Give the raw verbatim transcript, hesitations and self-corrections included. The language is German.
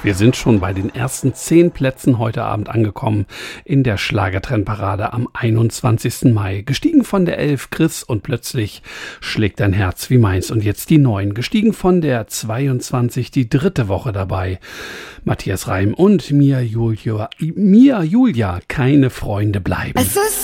Wir sind schon bei den ersten zehn Plätzen heute Abend angekommen in der Schlagertrendparade am einundzwanzigsten Mai. Gestiegen von der elf Chris und plötzlich schlägt dein Herz wie meins. Und jetzt die neun. Gestiegen von der zweiundzwanzig, die dritte Woche dabei. Matthias Reim und Mia Julia, Mia Julia, keine Freunde bleiben. Es ist